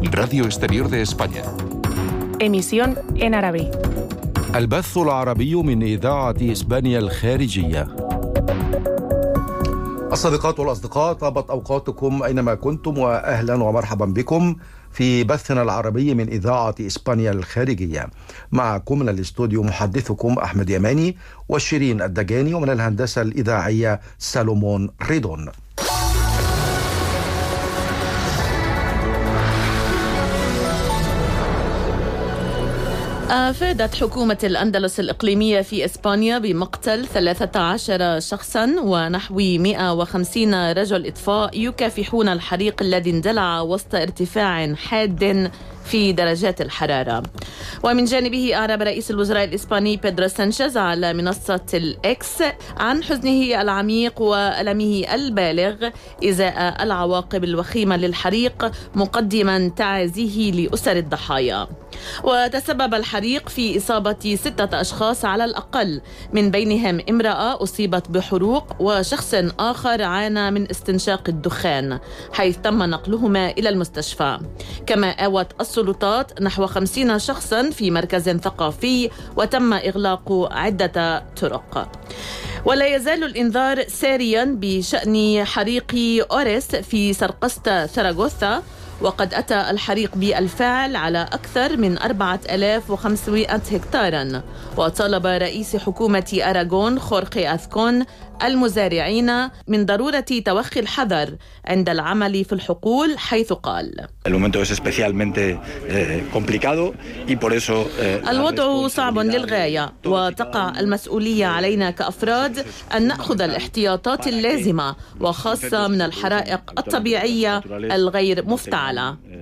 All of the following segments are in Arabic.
Radio Exterior de España. Emisión en árabe. البث العربي من إذاعة إسبانيا الخارجية. الصديقات والأصدقاء، طابت أوقاتكم أينما كنتم، وأهلا ومرحبا بكم في بثنا العربي من إذاعة إسبانيا الخارجية. معكم من الاستوديو محدثكم أحمد يماني وشيرين الدجاني، ومن الهندسة الإذاعية سالومون ريدون. أفادت حكومة الأندلس الإقليمية في إسبانيا بمقتل 13 شخصا ونحو 150 رجل إطفاء يكافحون الحريق الذي اندلع وسط ارتفاع حاد في درجات الحرارة. ومن جانبه أعرب رئيس الوزراء الإسباني بيدرو سانشيز على منصة الإكس عن حزنه العميق وألمه البالغ إزاء العواقب الوخيمة للحريق، مقدما تعازيه لأسر الضحايا. وتسبب الحريق في إصابة 6 أشخاص على الأقل، من بينهم امرأة أصيبت بحروق وشخص آخر عانى من استنشاق الدخان، حيث تم نقلهما إلى المستشفى. كما آوت السلطات نحو 50 شخصا في مركز ثقافي، وتم إغلاق عدة طرق. ولا يزال الإنذار ساريا بشأن حريق أوريس في سرقسطة ثراغوثا، وقد أتى الحريق بالفعل على أكثر من 4500 هكتارا. وطالب رئيس حكومة أراغون خورخي أثكون المزارعين من ضرورة توخي الحذر عند العمل في الحقول، حيث قال: الوضع صعب للغاية، وتقع المسؤولية علينا كأفراد أن نأخذ الاحتياطات اللازمة، وخاصة من الحرائق الطبيعية الغير مفتعلة.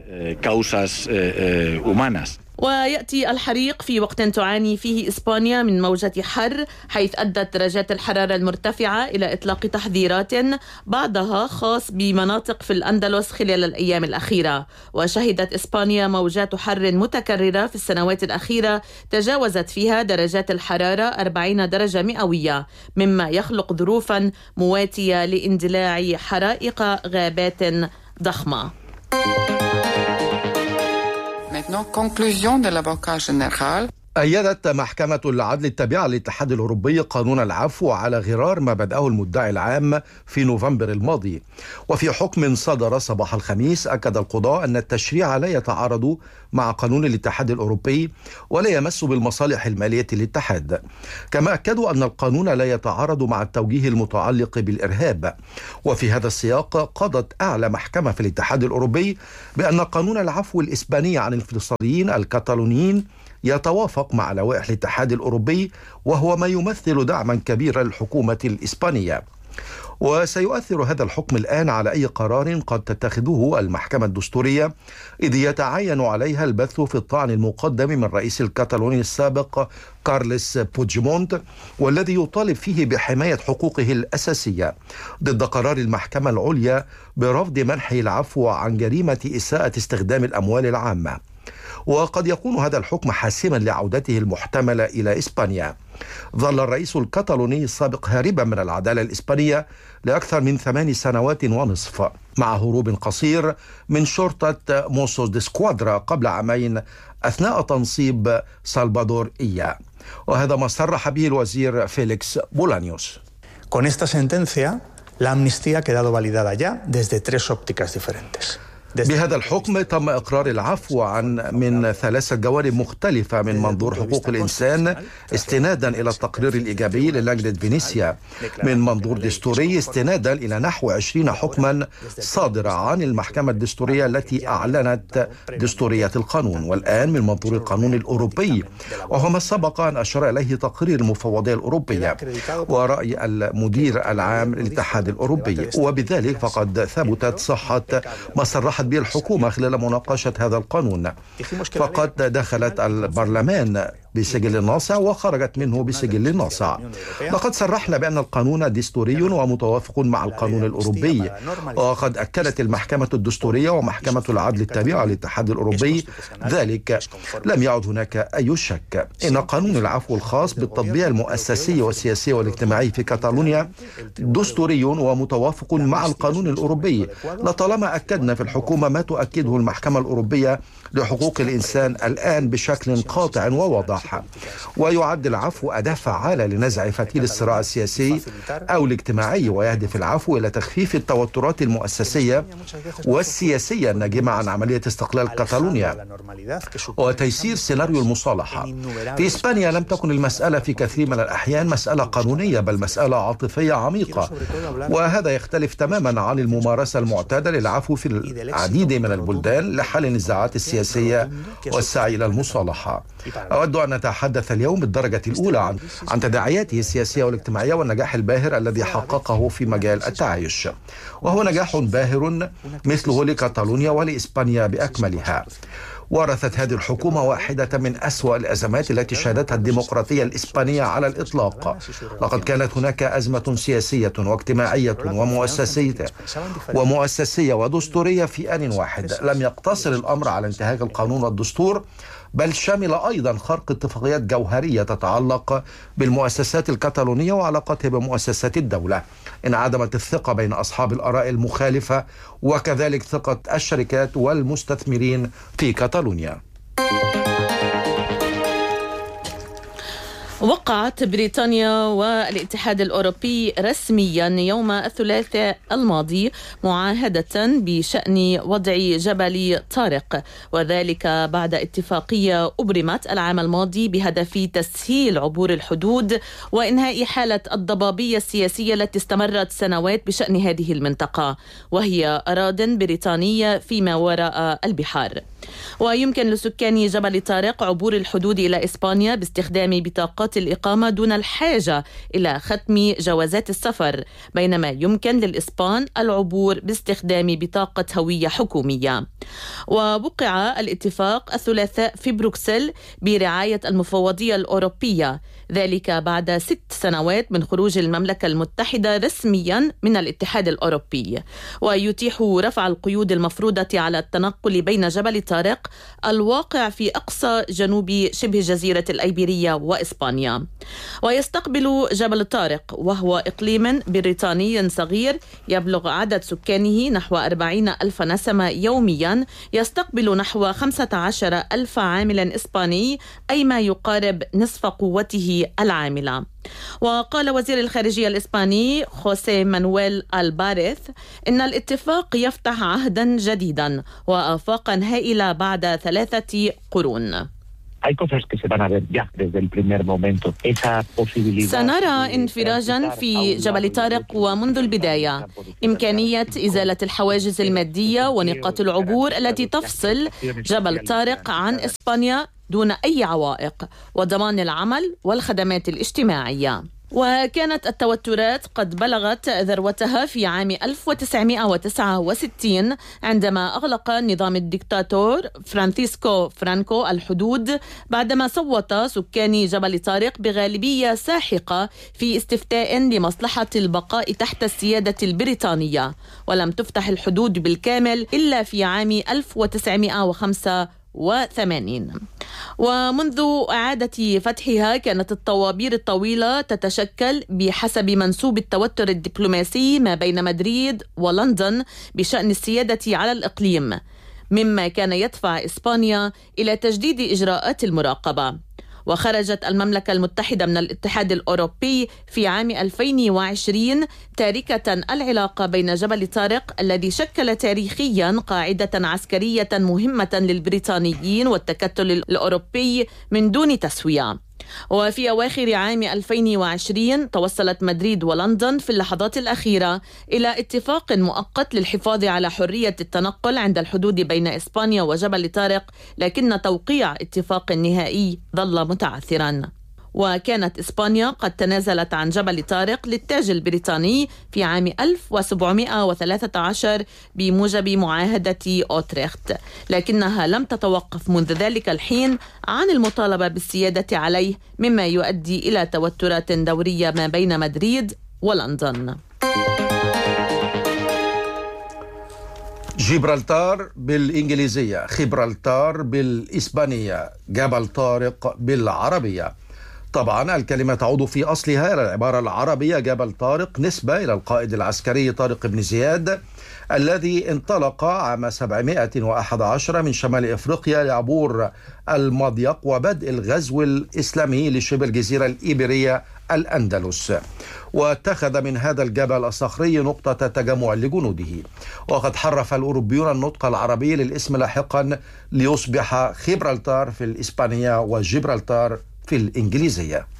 ويأتي الحريق في وقت تعاني فيه إسبانيا من موجة حر، حيث أدت درجات الحرارة المرتفعة إلى إطلاق تحذيرات، بعضها خاص بمناطق في الأندلس خلال الأيام الأخيرة. وشهدت إسبانيا موجات حر متكررة في السنوات الأخيرة تجاوزت فيها درجات الحرارة 40 درجة مئوية، مما يخلق ظروفا مواتية لاندلاع حرائق غابات ضخمة. أيدت محكمة العدل التابعة للاتحاد الأوروبي قانون العفو على غرار ما بدأه المدعي العام في نوفمبر الماضي. وفي حكم صدر صباح الخميس أكد القضاء أن التشريع لا يتعارض مع قانون الاتحاد الأوروبي ولا يمس بالمصالح المالية للاتحاد. كما أكدوا أن القانون لا يتعارض مع التوجيه المتعلق بالإرهاب. وفي هذا السياق قضت أعلى محكمة في الاتحاد الأوروبي بأن قانون العفو الإسباني عن الفلسطينيين الكتالونيين يتوافق مع لوائح الاتحاد الأوروبي، وهو ما يمثل دعما كبيرا للحكومة الإسبانية. وسيؤثر هذا الحكم الآن على أي قرار قد تتخذه المحكمة الدستورية، إذ يتعين عليها البث في الطعن المقدم من رئيس الكتالوني السابق كارلس بوجمونت، والذي يطالب فيه بحماية حقوقه الأساسية ضد قرار المحكمة العليا برفض منحه العفو عن جريمة إساءة استخدام الأموال العامة. وقد يكون هذا الحكم حاسما لعودته المحتملة إلى إسبانيا. ظل الرئيس الكتالوني السابق هاربا من العدالة الإسبانية لأكثر من 8 سنوات ونصف، مع هروب قصير من شرطة موسوس دي سكوادرا قبل عامين أثناء تنصيب سلفادور إيا. وهذا ما صرح به الوزير فيليكس بولانيوس. Con esta sentencia, la amnistía ha quedado validada ya desde 3 ópticas diferentes. بهذا الحكم تم إقرار العفو من 3 جوانب مختلفة من منظور حقوق الإنسان، استنادا إلى التقرير الإيجابي للجنة فينيسيا، من منظور دستوري استنادا إلى نحو 20 حكما صادرة عن المحكمة الدستورية التي أعلنت دستورية القانون، والآن من منظور القانون الأوروبي، وهو ما سبق أن أشار إليه تقرير المفوضية الأوروبية ورأي المدير العام للاتحاد الأوروبي. وبذلك فقد ثبتت صحة ما صرحت به الحكومة خلال مناقشة هذا القانون. فقد دخلت البرلمان بسجل ناصع وخرجت منه بسجل ناصع. لقد صرحنا بأن القانون دستوري ومتوافق مع القانون الأوروبي، وقد أكدت المحكمة الدستورية ومحكمة العدل التابعة للاتحاد الأوروبي ذلك. لم يعد هناك أي شك إن قانون العفو الخاص بالتطبيع المؤسسي والسياسي والاجتماعي في كاتالونيا دستوري ومتوافق مع القانون الأوروبي، لطالما أكدنا في الحكومة ما تؤكده المحكمة الأوروبية لحقوق الإنسان الآن بشكل قاطع وواضح. ويعد العفو أداة فعالة لنزع فتيل الصراع السياسي أو الاجتماعي، ويهدف العفو إلى تخفيف التوترات المؤسسية والسياسية الناجمة عن عملية استقلال كاتالونيا وتيسير سيناريو المصالحة. في إسبانيا لم تكن المسألة في كثير من الأحيان مسألة قانونية، بل مسألة عاطفية عميقة، وهذا يختلف تماما عن الممارسة المعتادة للعفو في العديد من البلدان لحل النزاعات السياسية والسعي إلى المصالحة. أود أن نتحدث اليوم بالدرجة الأولى عن تداعياته السياسية والاجتماعية والنجاح الباهر الذي حققه في مجال التعايش، وهو نجاح باهر مثله لكاتالونيا ولإسبانيا بأكملها. ورثت هذه الحكومة واحدة من أسوأ الأزمات التي شهدتها الديمقراطية الإسبانية على الإطلاق. لقد كانت هناك أزمة سياسية واجتماعية ومؤسسية ودستورية في آن واحد. لم يقتصر الأمر على انتهاك القانون والدستور، بل شمل أيضا خرق اتفاقيات جوهرية تتعلق بالمؤسسات الكتالونية وعلاقتها بمؤسسات الدولة. انعدمت الثقة بين أصحاب الآراء المخالفة، وكذلك ثقة الشركات والمستثمرين في كتالونيا. وقعت بريطانيا والاتحاد الأوروبي رسميا يوم الثلاثاء الماضي معاهدة بشأن وضع جبل طارق، وذلك بعد اتفاقية أبرمت العام الماضي بهدف تسهيل عبور الحدود وإنهاء حالة الضبابية السياسية التي استمرت سنوات بشأن هذه المنطقة، وهي أراضٍ بريطانية فيما وراء البحار. ويمكن لسكان جبل طارق عبور الحدود إلى إسبانيا باستخدام بطاقات الإقامة دون الحاجة إلى ختم جوازات السفر، بينما يمكن للإسبان العبور باستخدام بطاقة هوية حكومية. ووقع الاتفاق الثلاثاء في بروكسل برعاية المفوضية الأوروبية، ذلك بعد 6 سنوات من خروج المملكة المتحدة رسميا من الاتحاد الأوروبي، ويتيح رفع القيود المفروضة على التنقل بين جبل طارق الواقع في أقصى جنوب شبه جزيرة الأيبيرية وإسبانيا. ويستقبل جبل طارق، وهو إقليم بريطاني صغير يبلغ عدد سكانه نحو 40,000 نسمة يوميا، يستقبل نحو 15,000 عامل إسباني، أي ما يقارب نصف قوته العاملة. وقال وزير الخارجية الإسباني خوسيه مانويل الباريث إن الاتفاق يفتح عهدا جديدا وآفاقا هائلة بعد 3 قرون. سنرى انفراجا في جبل طارق ومنذ البداية، إمكانية إزالة الحواجز المادية ونقاط العبور التي تفصل جبل طارق عن إسبانيا دون أي عوائق، وضمان العمل والخدمات الاجتماعية. وكانت التوترات قد بلغت ذروتها في عام 1969 عندما أغلق نظام الدكتاتور فرانسيسكو فرانكو الحدود بعدما صوت سكان جبل طارق بغالبية ساحقة في استفتاء لمصلحة البقاء تحت السيادة البريطانية، ولم تفتح الحدود بالكامل إلا في عام 1985. ومنذ إعادة فتحها كانت الطوابير الطويلة تتشكل بحسب منسوب التوتر الدبلوماسي ما بين مدريد ولندن بشأن السيادة على الإقليم، مما كان يدفع إسبانيا إلى تجديد إجراءات المراقبة. وخرجت المملكة المتحدة من الاتحاد الأوروبي في عام 2020 تاركة العلاقة بين جبل طارق الذي شكل تاريخيا قاعدة عسكرية مهمة للبريطانيين والتكتل الأوروبي من دون تسوية. وفي أواخر عام 2020 توصلت مدريد ولندن في اللحظات الأخيرة إلى اتفاق مؤقت للحفاظ على حرية التنقل عند الحدود بين إسبانيا وجبل طارق، لكن توقيع اتفاق نهائي ظل متعثرا. وكانت إسبانيا قد تنازلت عن جبل طارق للتاج البريطاني في عام 1713 بموجب معاهدة أوتريخت، لكنها لم تتوقف منذ ذلك الحين عن المطالبة بالسيادة عليه، مما يؤدي إلى توترات دورية ما بين مدريد ولندن. جبرالتار بالإنجليزية، خبرالتار بالإسبانية، جبل طارق بالعربية. طبعا الكلمة تعود في أصلها إلى العبارة العربية جبل طارق نسبة إلى القائد العسكري طارق بن زياد الذي انطلق عام 711 من شمال إفريقيا لعبور المضيق وبدء الغزو الإسلامي لشبه الجزيرة الإيبيرية الأندلس، واتخذ من هذا الجبل الصخري نقطة تجمع لجنوده. وقد حرف الأوروبيون النطق العربي للاسم لاحقا ليصبح خبرالتار في الإسبانية وجبرالتار في الإنجليزية.